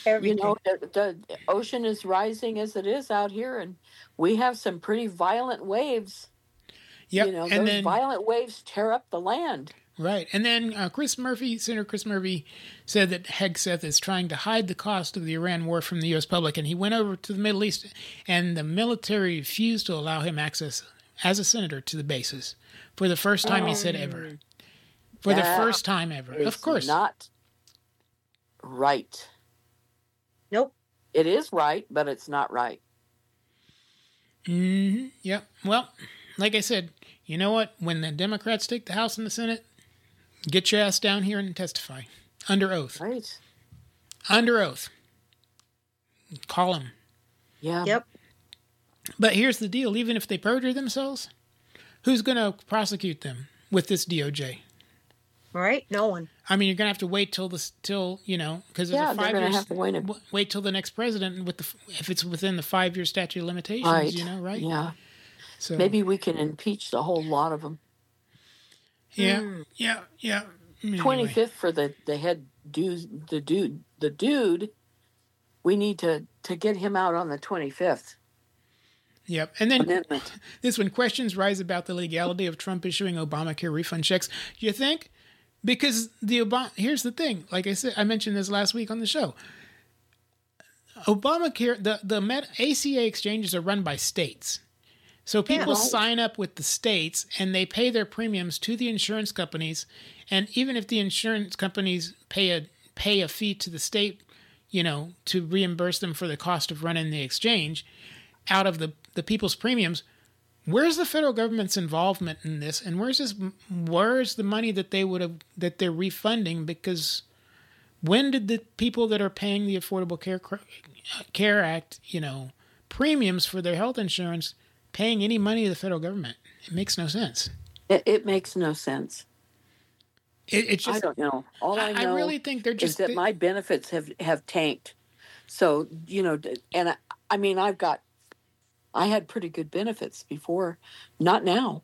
Everything. The ocean is rising as it is out here, and we have some pretty violent waves. Yep. And those then violent waves tear up the land. Right. And then Senator Chris Murphy said that Hegseth is trying to hide the cost of the Iran war from the U.S. public. And he went over to the Middle East, and the military refused to allow him access as a senator to the bases. For the first time, he said ever. For the first time ever. Of course. Not right. Nope. It is right, but it's not right. Mm-hmm. Yep. Well, like I said, you know what? When the Democrats take the House and the Senate, get your ass down here and testify. Under oath. Right. Under oath. Call them. Yeah. Yep. But here's the deal. Even if they perjure themselves, who's going to prosecute them with this DOJ? Right? No one. I mean, you're going to have to wait till because there's a 5 years. Have to wait till the next president if it's within the 5-year statute of limitations, right. Right? Yeah. So maybe we can impeach the whole lot of them. Yeah. Anyway. 25th for the head dude, the dude. We need to get him out on the 25th. Yep. And then Amendment. This one, questions rise about the legality of Trump issuing Obamacare refund checks. You think? Because here's the thing. Like I said, I mentioned this last week on the show. Obamacare, the ACA exchanges are run by states. So people sign up with the states and they pay their premiums to the insurance companies. And even if the insurance companies pay a fee to the state, to reimburse them for the cost of running the exchange out of the people's premiums, where's the federal government's involvement in this? And where's the money that they're refunding? Because when did the people that are paying the Affordable Care Act, premiums for their health insurance paying any money to the federal government? It makes no sense. It makes no sense. It's just, I don't know. All I know really think they're just is that my benefits have tanked. So, and I mean, I had pretty good benefits before, not now.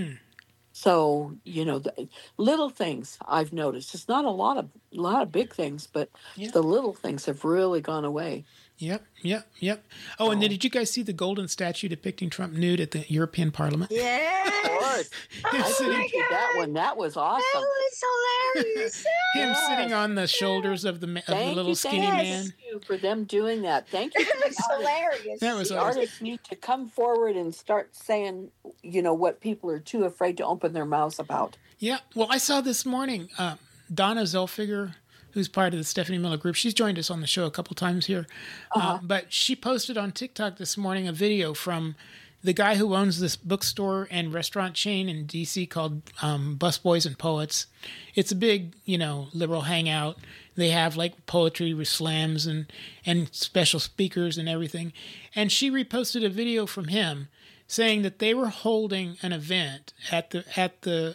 So, the little things I've noticed. It's not a lot of big things, but the little things have really gone away. Yep. Oh, and then did you guys see the golden statue depicting Trump nude at the European Parliament? Yeah. Of course. I did that one. That was awesome. That was hilarious. Him sitting on the shoulders of the little skinny man. Thank you for them doing that. Thank you. It was hilarious. That was the awesome. artists need to come forward and start saying, what people are too afraid to open their mouths about. Yeah. Well, I saw this morning, Donna Zellfiger, who's part of the Stephanie Miller Group. She's joined us on the show a couple times here. But she posted on TikTok this morning a video from the guy who owns this bookstore and restaurant chain in D.C. called Busboys and Poets. It's a big, liberal hangout. They have poetry slams and special speakers and everything. And she reposted a video from him saying that they were holding an event that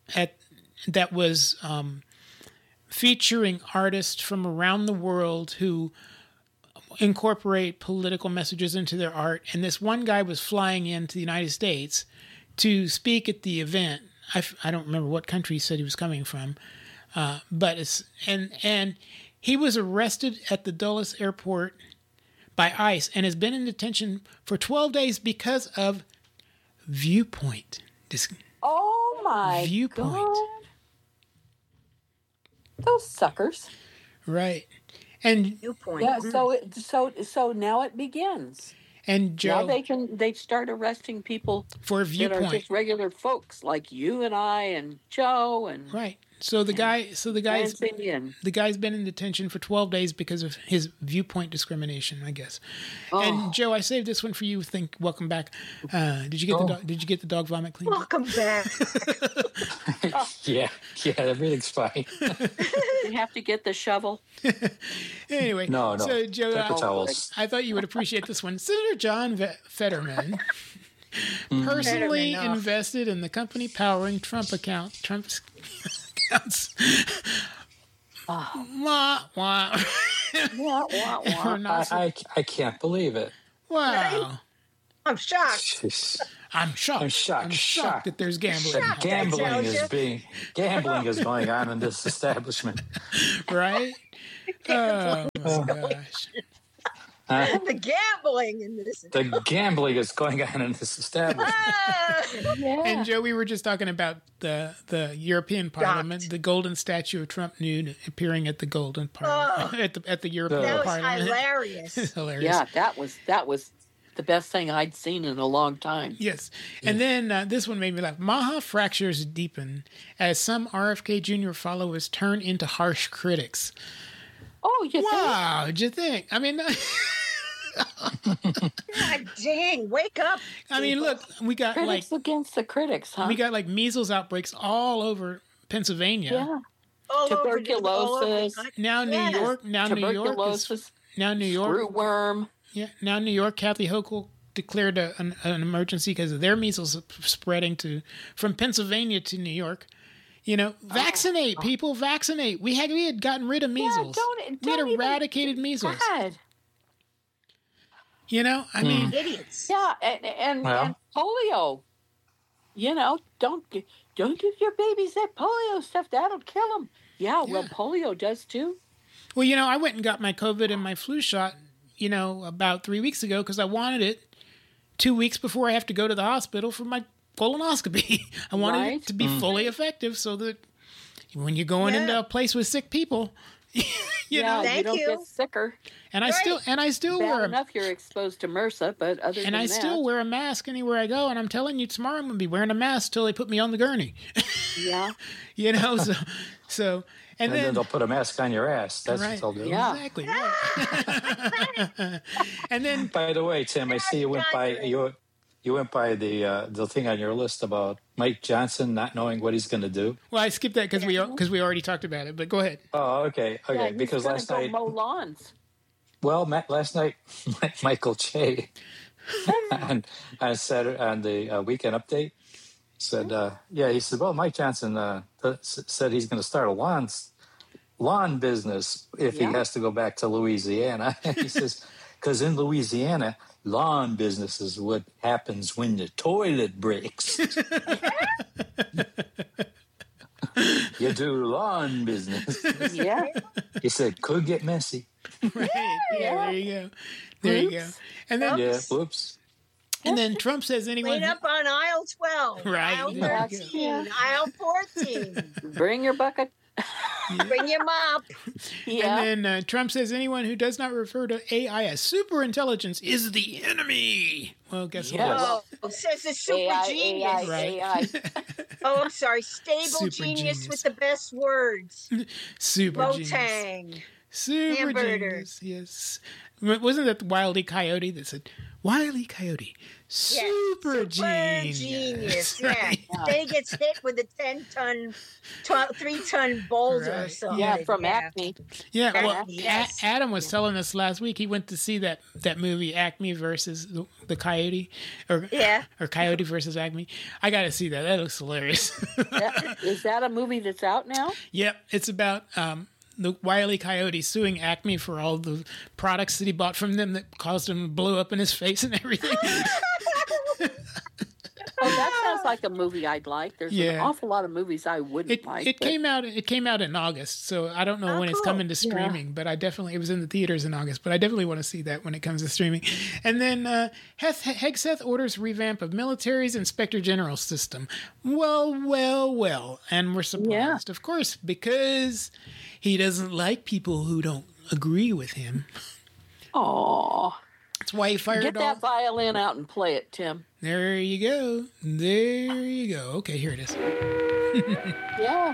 was featuring artists from around the world who incorporate political messages into their art. And this one guy was flying into the United States to speak at the event. I don't remember what country he said he was coming from, but he was arrested at the Dulles airport by ICE and has been in detention for 12 days because of viewpoint. Oh my viewpoint. God. Those suckers. Right. And viewpoint. Yeah, so now it begins. And Joe, now they start arresting people for viewpoint. That are just regular folks like you and I and Joe and right. So the guy's been in detention for 12 days because of his viewpoint discrimination, I guess. Oh. And Joe, I saved this one for you. Welcome back. Did you get the dog vomit cleaned? Welcome back. Yeah, everythhing's fine. You have to get the shovel. Anyway, no. So Joe, paper towels. I thought you would appreciate this one. Senator John Fetterman personally invested in the company powering Trump's accounts. Wah, wah. I can't believe it. Wow. Right? I'm shocked. I'm shocked that there's gambling. Gambling is going on in this establishment. Right? Oh, Oh. gosh. The gambling in this. The gambling is going on in this establishment. Ah! Yeah. And Joe, we were just talking about the European Parliament, the golden statue of Trump nude appearing at the golden Parliament at the European That was Parliament. hilarious. Hilarious. Yeah, that was the best thing I'd seen in a long time. Yes. And then this one made me laugh. Maha fractures deepen as some RFK Jr. followers turn into harsh critics. Oh, you think? Wow, what'd you think? I mean, God dang, wake up. look, we got Critics against the critics, huh? like measles outbreaks all over Pennsylvania. yeah. All over Tuberculosis. the- Now New Yes. York, now New York Tuberculosis, now New York, screwworm. yeah, now New York. Kathy Hochul declared an emergency because of their measles spreading from Pennsylvania to New York. You know, vaccinate people, vaccinate. We had gotten rid of measles. We had don't eradicated measles. God. You know, I mean, Idiots. Yeah, and Well. polio. You know, don't give your babies that polio stuff. That'll kill them. Yeah, well, polio does too. well, you know, I went and got my COVID and my flu shot, you know, about 3 weeks ago because I wanted it 2 weeks before I have to go to the hospital for my colonoscopy. I wanted Right. it to be fully effective so that when you're going into a place with sick people, you know, You Thank don't you. get sicker. and I still Bad wear enough you're exposed to MRSA, but other and than I that, still wear a mask anywhere I go. And I'm telling you, tomorrow I'm gonna be wearing a mask till they put me on the gurney. yeah, You know, so and And then then they'll put a mask on your ass. That's right, what they'll do. Yeah. exactly, right. And then By the way, Tim, I see you went by the thing on your list about Mike Johnson not knowing what he's going to do. well, I skipped that because we already talked about it. But go ahead. Oh, okay. yeah, he's Because gonna last go night, mow lawns. well, last night, Michael Che on Saturday on the Weekend Update said, he said, well, Mike Johnson said he's going to start a lawn business if he has to go back to Louisiana. He says, because in Louisiana, lawn business is what happens when the toilet breaks. You do lawn business. Yeah, He said, could get messy. Right. Yeah, there you go. There you go. And then Yeah, whoops. and then Trump says anyone Clean up on aisle 12. Right, Aisle there you go. 13. Aisle 14. bring your bucket. Bring your mop. Yeah, and then Trump says anyone who does not refer to AI as super intelligence is the enemy. Well, guess Yeah. what? Oh, says the super AI, genius. Right. AI. Oh, I'm sorry. Stable Super genius, genius. with the best words. Super genius. Rotang. Super Hamburger. genius. Yes. Wasn't that the Wile E. Coyote that said, Wile E. Coyote, super genius. Genius. Right. Yeah. Then he gets hit with a 3-ton boulder or Right. something. Yeah, from Acme. Yeah, well, Yes. Adam was telling us last week he went to see that movie Acme versus the Coyote, or Coyote versus Acme. I got to see that. That looks hilarious. Is that a movie that's out now? Yep, it's about the Wile E. Coyote suing Acme for all the products that he bought from them that caused him to blow up in his face and everything. Oh, that sounds like a movie I'd like. There's an Yeah. awful lot of movies I wouldn't like. It but- came out in August, so I don't know when it's cool. coming to streaming, but it was in the theaters in August, but I definitely want to see that when it comes to streaming. And then Hegseth orders revamp of military's Inspector General system. Well, and we're surprised, of course, because he doesn't like people who don't agree with him. Aw. That's why he fired Get that violin out and play it, Tim. There you go. There you go. Okay, here it is. Yeah.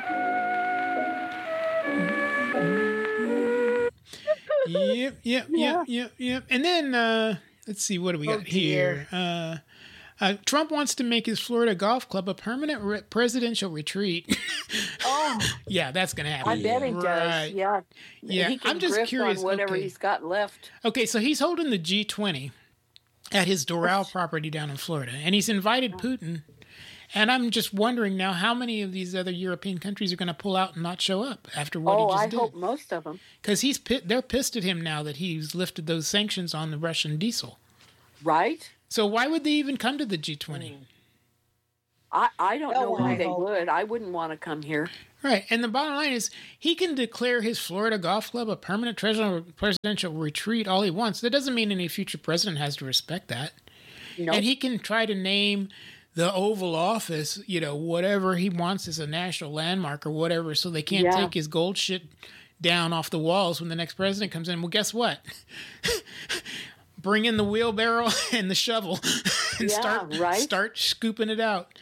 Yep. And then let's see, what do we got here? Trump wants to make his Florida golf club a permanent presidential retreat. Oh, Yeah, that's gonna happen. I bet he does. Right. Yeah. Yeah, He can I'm just grift curious, on whatever okay. he's got left. Okay, so he's holding the G20 at his Doral property down in Florida, and he's invited Putin. And I'm just wondering now how many of these other European countries are going to pull out and not show up after what he just I did. hope most of them. Because they're pissed at him now that he's lifted those sanctions on the Russian diesel. Right? So why would they even come to the G20? I don't know why I they hope. would. I wouldn't want to come here. Right. And the bottom line is he can declare his Florida Golf Club a permanent presidential retreat all he wants. That doesn't mean any future president has to respect that. Nope. And he can try to name the Oval Office, whatever he wants as a national landmark or whatever, so they can't take his gold shit down off the walls when the next president comes in. Well, guess what? Bring in the wheelbarrow and the shovel and start scooping it out.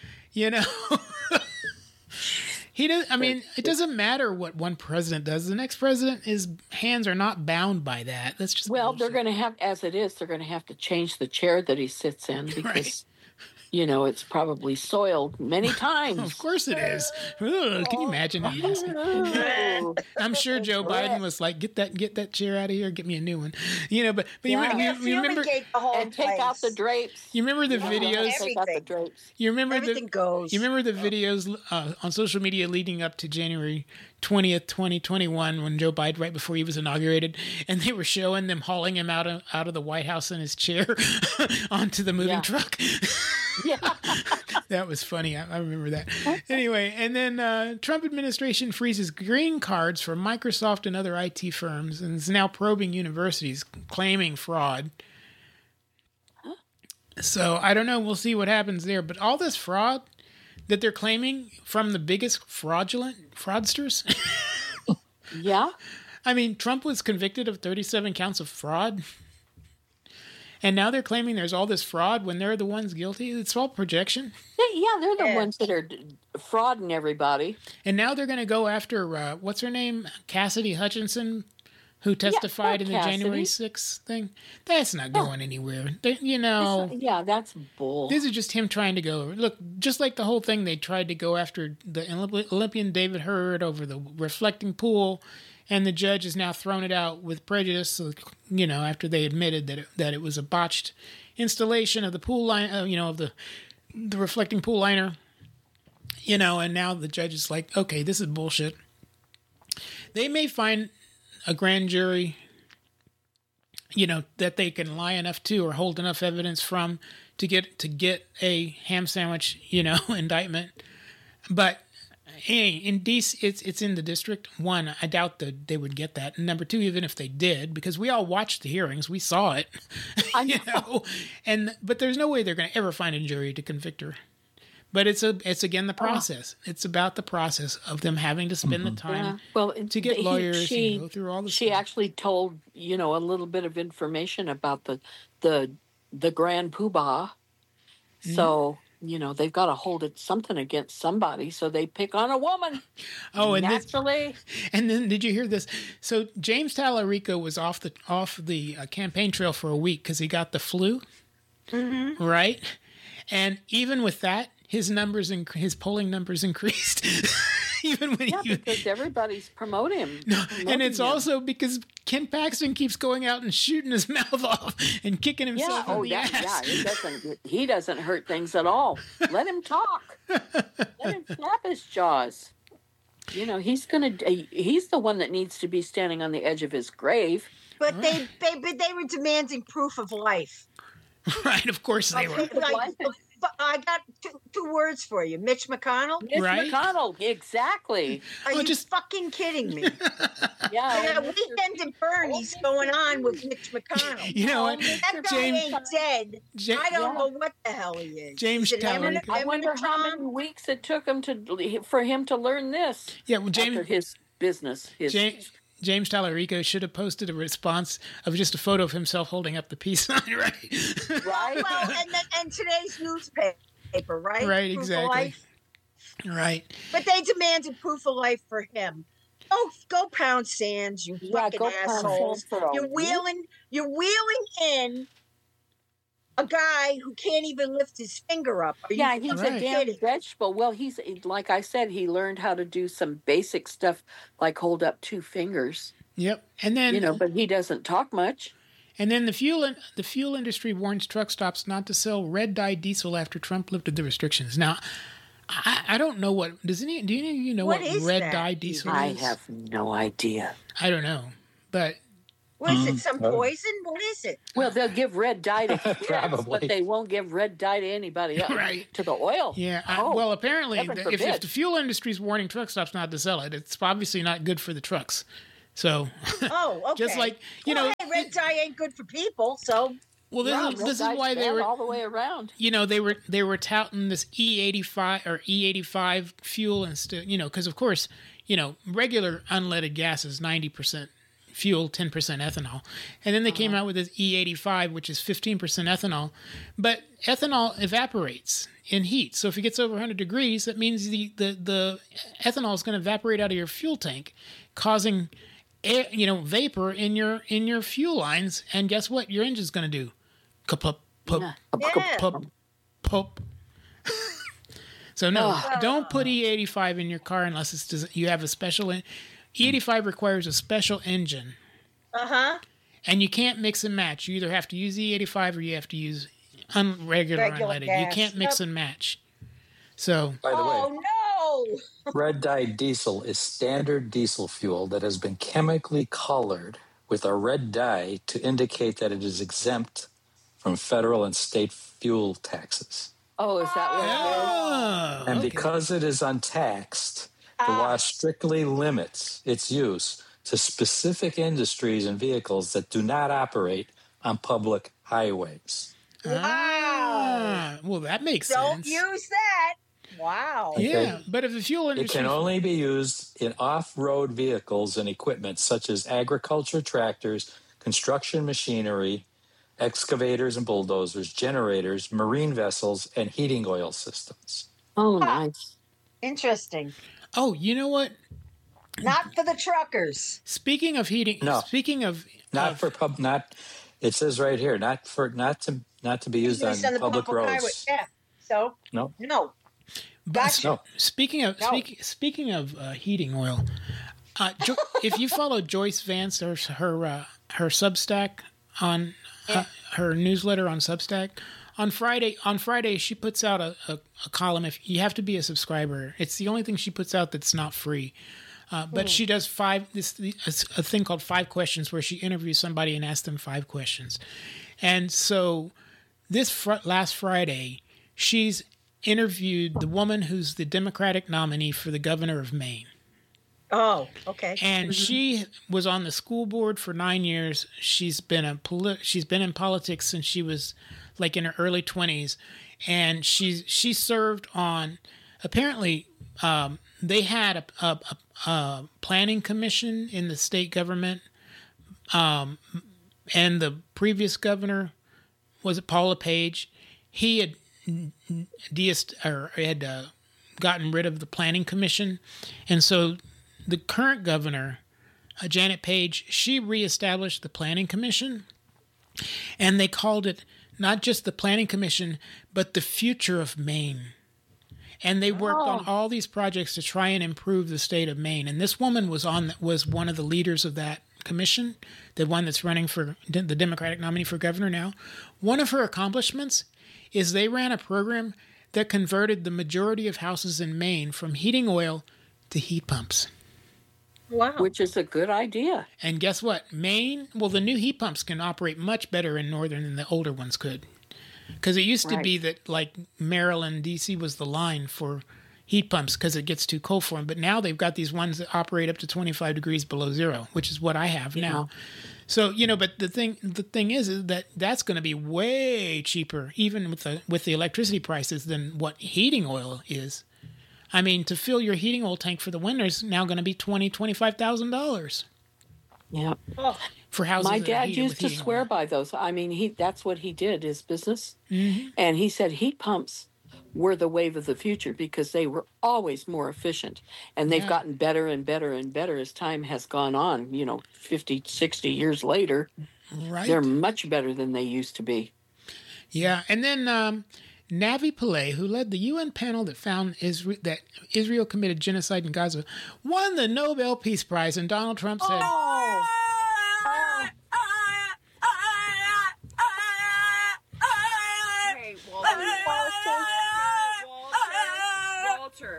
He does. I mean, it doesn't matter what one president does. The next president, his hands are not bound by that. That's just Well, bullshit. they're going to have, as it is, they're going to have to change the chair that he sits in because, it's probably soiled many times. Of course it is. Ugh, can you imagine that? Ooh. I'm sure Joe Biden was like, "Get that chair out of here. Get me a new one." But you remember Fumigate the whole And take out the place. drapes. you remember the videos. Take out the drapes. You remember Everything goes. You remember the videos on social media leading up to January 20th, 2021, when Joe Biden, right before he was inaugurated, and they were showing them hauling him out of the White House in his chair onto the moving truck. Yeah. That was funny. I remember that. Anyway, and then Trump administration freezes green cards for Microsoft and other IT firms and is now probing universities claiming fraud. So I don't know. We'll see what happens there. But all this fraud that they're claiming from the biggest fraudsters. Yeah. I mean, Trump was convicted of 37 counts of fraud. And now they're claiming there's all this fraud when they're the ones guilty. It's all projection. Yeah, they're the ones that are frauding everybody. And now they're going to go after, what's her name? Cassidy Hutchinson, who testified in the January 6th thing. That's not going anywhere. Yeah, that's bull. This is just him trying to go. Look, just like the whole thing, they tried to go after the Olympian David Hurd over the reflecting pool. And the judge has now thrown it out with prejudice, after they admitted that it was a botched installation of the pool line, of the reflecting pool liner, and now the judge is like, okay, this is bullshit. They may find a grand jury, that they can lie enough to or hold enough evidence from to get a ham sandwich, indictment, but. Hey, in DC, it's in the district. One, I doubt that they would get that. And number two, even if they did, because we all watched the hearings, we saw it, I know. but there's no way they're going to ever find a jury to convict her. But it's again the process. It's about the process of them having to spend the time to get lawyers and go through all this. She actually told a little bit of information about the grand poobah. So. They've got to hold something against somebody, so they pick on a woman. Oh, and naturally. And then, did you hear this? So James Tallarico was off the campaign trail for a week because he got the flu, right? And even with that, his polling numbers increased. Even when because everybody's promoting him. And it's also because Ken Paxton keeps going out and shooting his mouth off and kicking himself in the ass. Yeah, he doesn't hurt things at all. Let him talk. Let him flap his jaws. He's the one that needs to be standing on the edge of his grave. But they were demanding proof of life. Right, of course they were. I got two words for you. Mitch McConnell? Mitch McConnell, exactly. Are you just fucking kidding me? Yeah. Weekend in Bernie's going on with Mitch McConnell. You know what? That guy ain't dead. I don't know what the hell he is. James Tallarico. I wonder how many weeks it took him for him to learn this. Yeah, well, after his business. James Tallarico should have posted a response of just a photo of himself holding up the peace sign, right? Right. Well, and today's newspaper, right? Right, Proof exactly. Right. But they demanded proof of life for him. Go pound sands, you fucking assholes. You're wheeling in a guy who can't even lift his finger up. He's a damn vegetable. Well, he's like I said, he learned how to do some basic stuff like hold up two fingers. Yep, and then but he doesn't talk much. And then the fuel industry warns truck stops not to sell red dye diesel after Trump lifted the restrictions. Now, I don't know what do any of you know what red dye diesel is? I have no idea. I don't know, but What is it? Some poison? What is it? Well, they'll give red dye to kids, Probably. but they won't give red dye to anybody else. Right. To the oil. Yeah. Oh, apparently, heaven if forbid. the fuel industry's warning truck stops not to sell it, it's obviously not good for the trucks. So, Oh, okay. just like, hey, red dye ain't good for people, so. Well, this is why they were all the way around. They were touting this E85 or E85 fuel instead. Because of course, regular unleaded gas is 90% fuel, 10% ethanol, and then they came out with this E85, which is 15% ethanol. But ethanol evaporates in heat, so if it gets over 100 degrees, that means the ethanol is going to evaporate out of your fuel tank, causing vapor in your fuel lines, and guess what? Your engine's going to do? Pop. So no, don't put E85 in your car unless you have a special. E85 requires a special engine. And you can't mix and match. You either have to use E85 or you have to use regular unleaded. Gas. You can't mix and match. So. By the way. No. Red dye diesel is standard diesel fuel that has been chemically colored with a red dye to indicate that it is exempt from federal and state fuel taxes. Oh, is that what it is? And because it is untaxed, the law strictly limits its use to specific industries and vehicles that do not operate on public highways. Wow. Well, that makes sense. Don't use that. Wow. Okay. Yeah, but if the fuel industry... It can only be used in off-road vehicles and equipment such as agriculture tractors, construction machinery, excavators and bulldozers, generators, marine vessels, and heating oil systems. Oh, nice. Interesting. Oh, you know what? Not for the truckers. Speaking of heating... No. Speaking of... It says right here, not to be used on public roads. Highway. Yeah. So? No. Gotcha. No. Speaking of heating oil, if you follow Joyce Vance or her Substack on her newsletter on Substack, on Friday she puts out a column. If you have to be a subscriber, it's the only thing she puts out that's not free. But she does a thing called 5 Questions, where she interviews somebody and asks them 5 questions. And so this last Friday, she's interviewed the woman who's the Democratic nominee for the governor of Maine. Oh, okay. And she was on the school board for 9 years. She's been in politics since she was like in her early 20s, and she served on. Apparently, they had a planning commission in the state government, and the previous governor was Paul LePage. He had gotten rid of the planning commission, and so the current governor, Janet Page, she reestablished the planning commission, and they called it not just the planning commission, but the future of Maine. And they worked on all these projects to try and improve the state of Maine. And this woman was one of the leaders of that commission, the one that's running for the Democratic nominee for governor now. One of her accomplishments is they ran a program that converted the majority of houses in Maine from heating oil to heat pumps. Wow. Which is a good idea. And guess what? Maine, the new heat pumps can operate much better in northern than the older ones could. Because it used to be that, like, Maryland, D.C. was the line for heat pumps because it gets too cold for them. But now they've got these ones that operate up to 25 degrees below zero, which is what I have now. So, but the thing is that that's going to be way cheaper, even with the electricity prices, than what heating oil is. I mean, to fill your heating oil tank for the winter is now going to be $25,000. Yeah. For houses. My dad used to swear by those. I mean, that's what he did, his business. Mm-hmm. And he said heat pumps were the wave of the future because they were always more efficient. And they've gotten better and better and better as time has gone on, 50, 60 years later. Right. They're much better than they used to be. Yeah. And then Navi Pillay, who led the UN panel that found that Israel committed genocide in Gaza, won the Nobel Peace Prize. And Donald Trump said... Walter.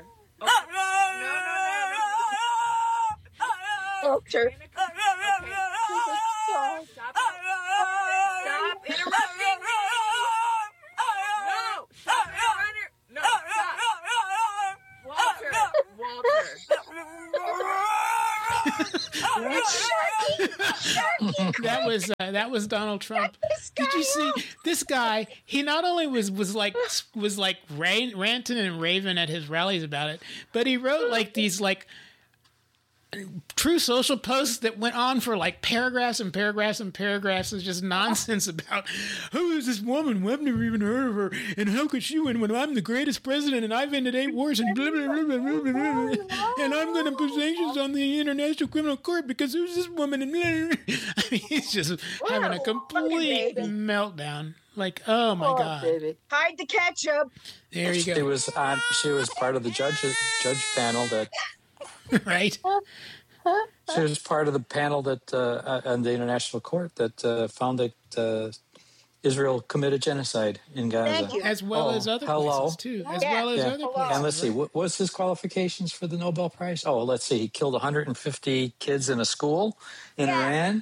Okay. Stop interrupting me! No! Stop interrupting! No, stop! Walter! That was Donald Trump. Did you see this guy? He not only was like ranting and raving at his rallies about it, but he wrote like these like True Social posts that went on for like paragraphs and paragraphs and paragraphs of just nonsense about who is this woman? I've never even heard of her, and how could she win when I'm the greatest president and I've ended 8 wars and blah, blah, blah, blah, blah, blah, blah, and I'm going to put sanctions on the International Criminal Court because who's this woman? And blah, blah, blah. I mean, he's just having a complete meltdown. Like, oh my God! Baby. Hide the ketchup. There you go. She was part of the judge panel that. Right. She was part of the panel that on the International Court that found that Israel committed genocide in Gaza. Thank you. As well as other places too. As well as other places. And let's see, what was his qualifications for the Nobel Prize? Oh, let's see, he killed 150 kids in a school in Iran.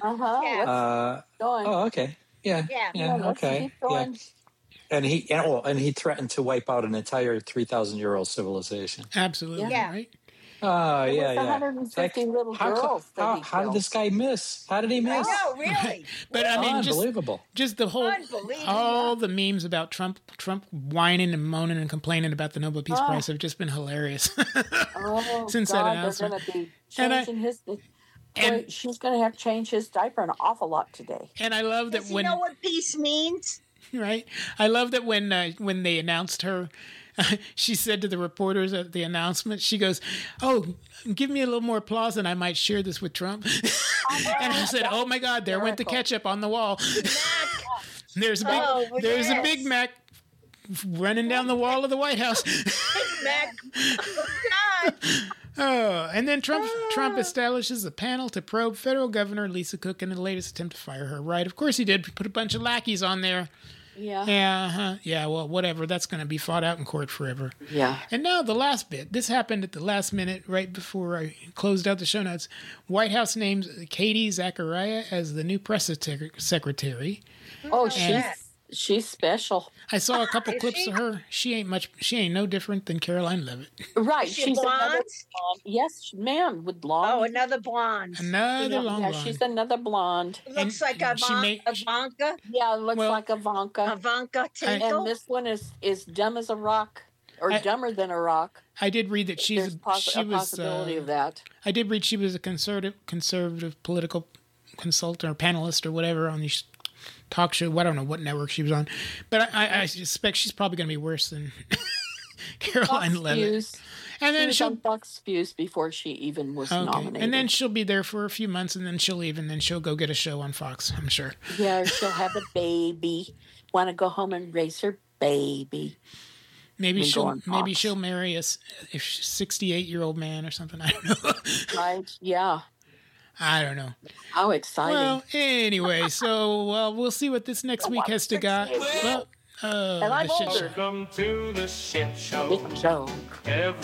Oh, okay. Yeah. Okay. Yeah. And he threatened to wipe out an entire 3,000-year-old civilization. Absolutely. Yeah. Right. Oh, yeah. 150 little girls. How did this guy miss? How did he miss? I know, really. But I mean, unbelievable. Just the whole, all the memes about Trump whining and moaning and complaining about the Nobel Peace Prize have just been hilarious since that announcement. They're going to be changing his. She's going to have to change his diaper an awful lot today. And I love that Does he know what peace means? Right. I love that when they announced her. She said to the reporters at the announcement, she goes, "Oh, give me a little more applause and I might share this with Trump." And I said, "Oh my God, there went the ketchup on the wall." There's a Big Mac running down the wall of the White House. Big Mac. Oh God. Oh, and then Trump establishes a panel to probe federal governor Lisa Cook in the latest attempt to fire her. Right? Of course he did. Put a bunch of lackeys on there. Yeah. Yeah. Yeah. Well, whatever. That's going to be fought out in court forever. Yeah. And now the last bit. This happened at the last minute, right before I closed out the show notes. White House names Katie Zachariah as the new press secretary. Oh, she's special. I saw a couple clips of her. She ain't no different than Caroline Levitt. Right. She's blonde? Another blonde. Yes, ma'am, with blonde. Oh, another blonde. Another long blonde. She's another blonde. Looks like Ivanka. Yeah, looks like Ivanka. Ivanka Tinkle. And this one is dumb as a rock, or dumber than a rock. I did read that she was a possibility of that. I did read she was a conservative political consultant or panelist or whatever on these talk show. I don't know what network she was on, but I suspect she's probably going to be worse than Caroline Levitt. And then she'll Fox News before she even was nominated. And then she'll be there for a few months, and then she'll leave, and then she'll go get a show on Fox. I'm sure. Yeah, she'll have a baby. Want to go home and raise her baby. Maybe she'll marry a 68-year-old man or something. I don't know. Right? Yeah. I don't know. How exciting. Well, anyway, so we'll see what this next week has to got. Well, and I'm older. Welcome to the shit show. Shit show. Every